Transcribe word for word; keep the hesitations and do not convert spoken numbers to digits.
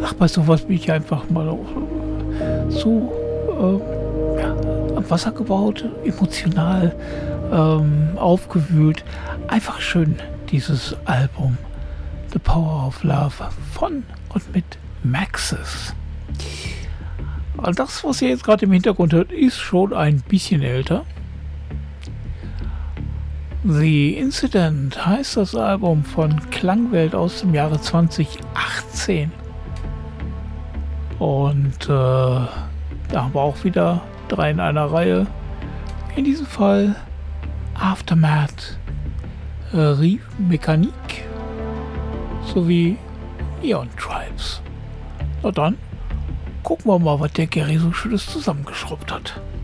ach, bei sowas bin ich einfach mal so äh, ja, am Wasser gebaut, emotional ähm, aufgewühlt. Einfach schön, dieses Album The Power of Love von und mit Maxis. Das, was ihr jetzt gerade im Hintergrund hört, ist schon ein bisschen älter. The Incident heißt das Album von Klangwelt aus dem Jahre zwanzig achtzehn. Und äh, da haben wir auch wieder drei in einer Reihe. In diesem Fall Aftermath, äh, Rive Mécanique sowie Ion Tribes. Na dann, gucken wir mal, was der Gary so Schönes zusammengeschraubt hat.